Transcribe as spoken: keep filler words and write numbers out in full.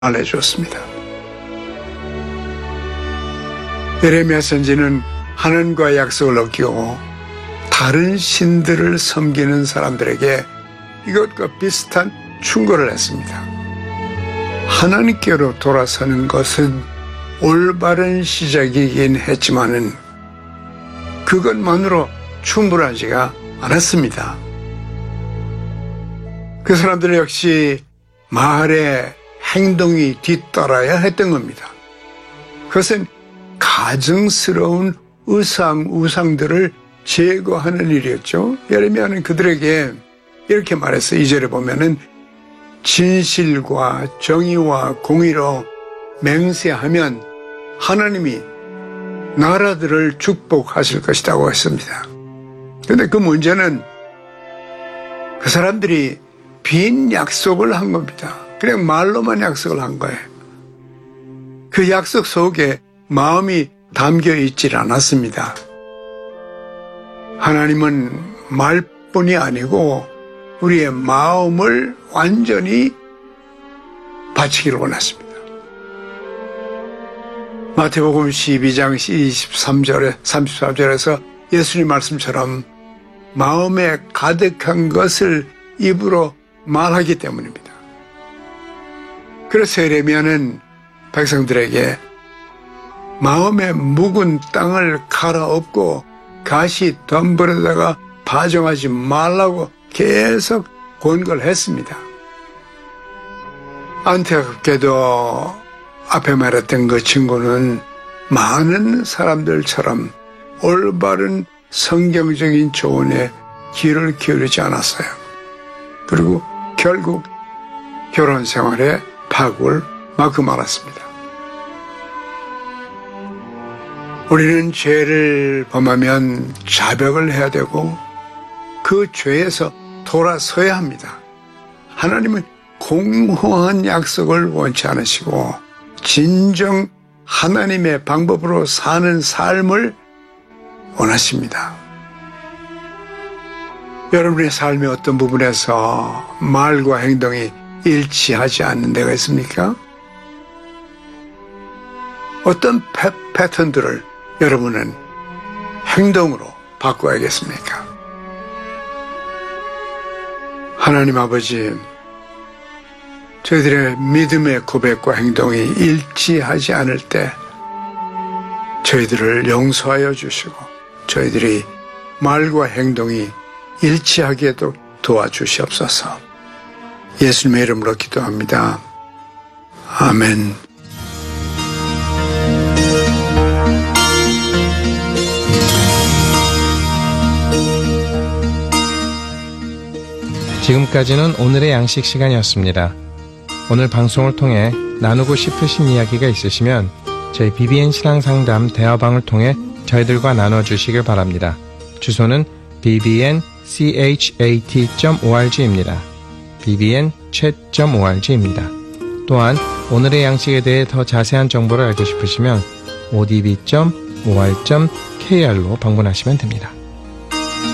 알려주었습니다. 예레미야 선지는 하나님과 약속을 어기고 다른 신들을 섬기는 사람들에게 이것과 비슷한 충고를 했습니다. 하나님께로 돌아서는 것은 올바른 시작이긴 했지만은 그것만으로 충분하지가 않았습니다. 그 사람들 역시 말의 행동이 뒤따라야 했던 겁니다. 그것은 가증스러운 우상, 우상들을 제거하는 일이었죠. 예레미야는 그들에게 이렇게 말했어요. 이 절에 보면은 진실과 정의와 공의로 맹세하면 하나님이 나라들을 축복하실 것이라고 했습니다. 그런데 그 문제는 그 사람들이 빈 약속을 한 겁니다. 그냥 말로만 약속을 한 거예요. 그 약속 속에 마음이 담겨 있질 않았습니다. 하나님은 말뿐이 아니고 우리의 마음을 완전히 바치기를 원하십니다. 마태복음 십이 장 이십삼 절에 삼십사 절에서 예수님 말씀처럼 마음에 가득한 것을 입으로 말하기 때문입니다. 그래서 예레미야는 백성들에게 마음에 묵은 땅을 갈아엎고 가시 덤불에다가 파종하지 말라고 계속 권고했습니다. 안타깝게도 앞에 말했던 그 친구는 많은 사람들처럼 올바른 성경적인 조언에 귀를 기울이지 않았어요. 그리고 결국 결혼 생활에 파국을 맞고 말았습니다. 우리는 죄를 범하면 자백을 해야 되고 그 죄에서 돌아서야 합니다. 하나님은 공허한 약속을 원치 않으시고 진정 하나님의 방법으로 사는 삶을 원하십니다. 여러분의 삶의 어떤 부분에서 말과 행동이 일치하지 않는 데가 있습니까? 어떤 패, 패턴들을 여러분은 행동으로 바꿔야겠습니까? 하나님 아버지, 저희들의 믿음의 고백과 행동이 일치하지 않을 때 저희들을 용서하여 주시고 저희들이 말과 행동이 일치하게도 도와주시옵소서. 예수님의 이름으로 기도합니다. 아멘. 지금까지는 오늘의 양식 시간이었습니다. 오늘 방송을 통해 나누고 싶으신 이야기가 있으시면 저희 비비엔 신앙상담 대화방을 통해 저희들과 나눠주시길 바랍니다. 주소는 비비엔 cat 점 org입니다. 비비엔 chat 점 org입니다. 또한 오늘의 양식에 대해 더 자세한 정보를 알고 싶으시면 오디비 점 오알 점 케이알로 방문하시면 됩니다.